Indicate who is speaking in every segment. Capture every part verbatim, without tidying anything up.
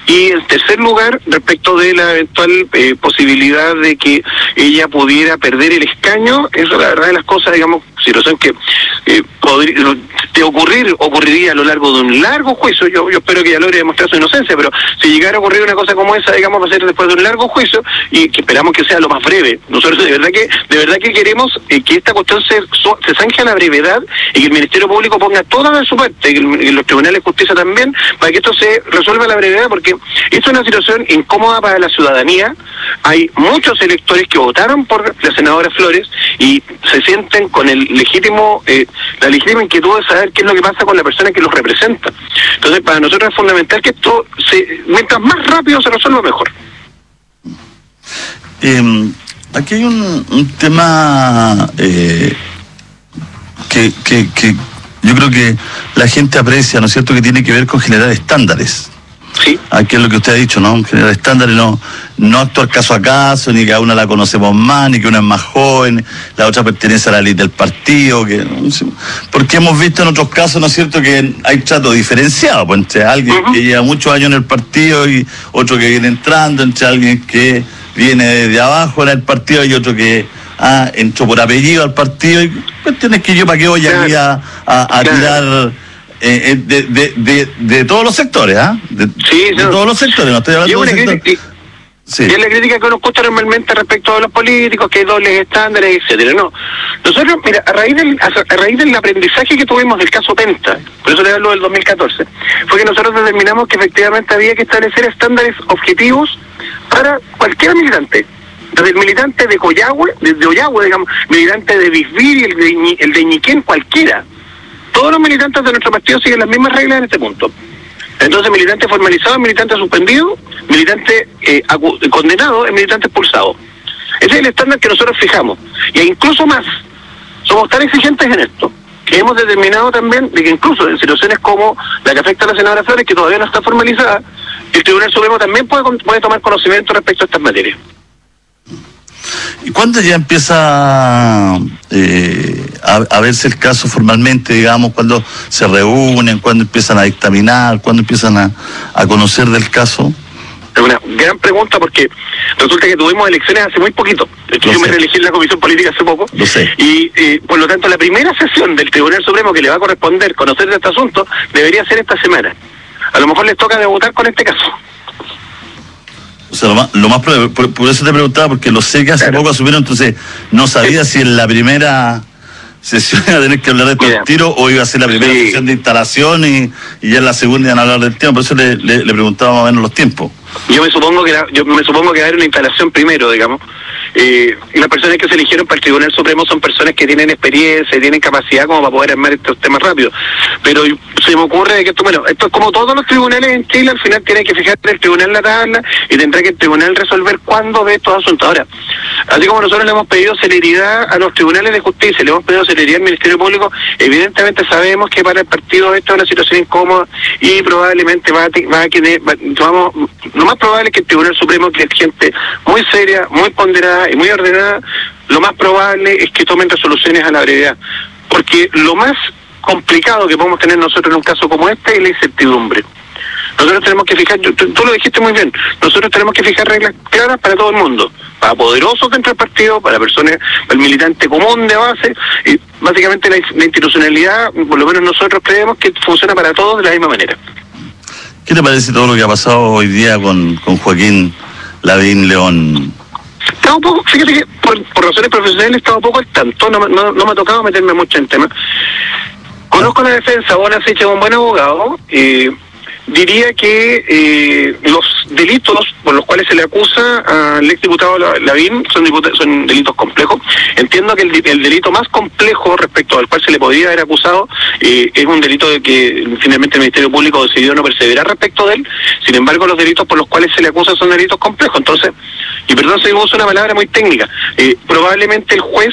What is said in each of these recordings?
Speaker 1: Y en tercer lugar, respecto de la eventual eh, posibilidad de que ella pudiera perder el escaño, eso la verdad de las cosas, digamos, situación que eh, podría de ocurrir, ocurriría a lo largo de un largo juicio. Yo, yo espero que ella logre demostrar su inocencia, pero si llegara a ocurrir una cosa como esa, digamos, va a ser después de un largo juicio y que esperamos que sea lo más breve. Nosotros de verdad que de verdad que queremos eh, que esta cuestión se, se zanje a la brevedad y que el Ministerio Público ponga toda de su parte, y, el, y los tribunales de justicia también, para que esto se resuelva a la brevedad, porque esto es una situación incómoda para la ciudadanía. Hay muchos electores que votaron por la senadora Flores y se sienten con el legítimo, eh, la legítima inquietud de saber qué es lo que pasa con la persona que los representa. Entonces, para nosotros es fundamental que esto, se, mientras más rápido se resuelva, mejor.
Speaker 2: Eh, aquí hay un, un tema eh, que, que, que yo creo que la gente aprecia, ¿no es cierto?, que tiene que ver con generar estándares.
Speaker 1: Sí.
Speaker 2: Aquí es lo que usted ha dicho, ¿no? Generar estándares, no, no actuar caso a caso, ni que a una la conocemos más, ni que una es más joven, la otra pertenece a la élite del partido, que, porque hemos visto en otros casos, ¿no es cierto?, que hay trato diferenciado, pues, entre alguien uh-huh. que lleva muchos años en el partido y otro que viene entrando, entre alguien que viene de abajo en el partido y otro que ah, entró por apellido al partido, y cuestiones que yo para qué voy aquí a, a, a tirar... Eh, de, de, de, de todos los sectores, ¿ah? ¿eh? De,
Speaker 1: sí,
Speaker 2: de
Speaker 1: no.
Speaker 2: todos los sectores, no estoy hablando de un sector.
Speaker 1: Y, sí. y es la crítica que uno escucha normalmente respecto a los políticos, que hay dobles estándares, etcétera. No. Nosotros, mira, a raíz del a, a raíz del aprendizaje que tuvimos del caso Penta, por eso le hablo del dos mil catorce, fue que nosotros determinamos que efectivamente había que establecer estándares objetivos para cualquier militante. Desde el militante de Coyhaique, desde Ollagüe, digamos, militante de Bisbir y el de, el de Ñiquén, cualquiera. Todos los militantes de nuestro partido siguen las mismas reglas en este punto. Entonces, militante formalizado es militante suspendido, militante eh, acu- condenado es militante expulsado. Ese es el estándar que nosotros fijamos. Y incluso más, somos tan exigentes en esto, que hemos determinado también de que incluso en situaciones como la que afecta a la senadora Flores, que todavía no está formalizada, el Tribunal Supremo también puede, puede tomar conocimiento respecto a estas materias.
Speaker 2: ¿Y cuándo ya empieza eh, a, a verse el caso formalmente, digamos, cuando se reúnen, cuándo empiezan a dictaminar, cuándo empiezan a, a conocer del caso?
Speaker 1: Es una gran pregunta porque resulta que tuvimos elecciones hace muy poquito. Yo sé. me reelegí en la Comisión Política hace poco.
Speaker 2: Lo sé.
Speaker 1: Y eh, por lo tanto la primera sesión del Tribunal Supremo que le va a corresponder conocer de este asunto debería ser esta semana. A lo mejor les toca debutar con este caso.
Speaker 2: O sea, lo más, lo más por, por eso te preguntaba, porque lo sé que hace claro. poco asumieron, entonces no sabía sí. si en la primera sesión iba a tener que hablar de estos tiros o iba a ser la primera sí. sesión de instalación y, y ya en la segunda iban a hablar del tema, por eso le, le, le preguntaba más o menos los tiempos.
Speaker 1: Yo me supongo que la, yo me supongo que va a haber una instalación primero, digamos. Eh, y las personas que se eligieron para el Tribunal Supremo son personas que tienen experiencia, tienen capacidad como para poder armar estos temas rápido. Pero se me ocurre que esto, bueno, esto es como todos los tribunales en Chile, al final tiene que fijar el tribunal la tabla y tendrá que el tribunal resolver cuándo ve estos asuntos. Ahora, así como nosotros le hemos pedido celeridad a los tribunales de justicia, le hemos pedido celeridad al Ministerio Público, evidentemente sabemos que para el partido esta es una situación incómoda y probablemente va a, va a querer, va, vamos, lo más probable es que el Tribunal Supremo, que es gente muy seria, muy ponderada y muy ordenada, lo más probable es que tomen resoluciones a la brevedad. Porque lo más complicado que podemos tener nosotros en un caso como este es la incertidumbre. Nosotros tenemos que fijar, tú, tú lo dijiste muy bien, nosotros tenemos que fijar reglas claras para todo el mundo, para poderosos dentro del partido, para personas, para el militante común de base, y básicamente la, la institucionalidad, por lo menos nosotros creemos que funciona para todos de la misma manera.
Speaker 2: ¿Qué te parece todo lo que ha pasado hoy día con, con Joaquín Lavín León?
Speaker 1: Estaba un poco, fíjate que por, por razones profesionales estaba un poco al tanto, no, no, no me ha tocado meterme mucho en tema. Conozco la defensa, vos has hecho un buen abogado, eh, diría que eh, los delitos por los cuales se le acusa al exdiputado Lavín son, son delitos complejos. Entiendo que el, el delito más complejo respecto al cual se le podría haber acusado eh, es un delito de que finalmente el Ministerio Público decidió no perseverar respecto de él. Sin embargo, los delitos por los cuales se le acusa son delitos complejos. Entonces, y perdón si uso una palabra muy técnica, eh, probablemente el juez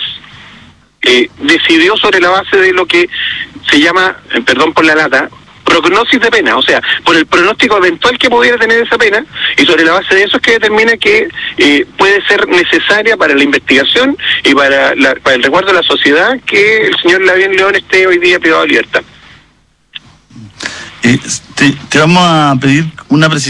Speaker 1: eh, decidió sobre la base de lo que se llama, eh, perdón por la lata, prognosis de pena, o sea, por el pronóstico eventual que pudiera tener esa pena, y sobre la base de eso es que determina que eh, puede ser necesaria para la investigación y para, la, para el resguardo de la sociedad que el señor Lavín León esté hoy día privado de libertad.
Speaker 2: Eh, te, te vamos a pedir una precisión.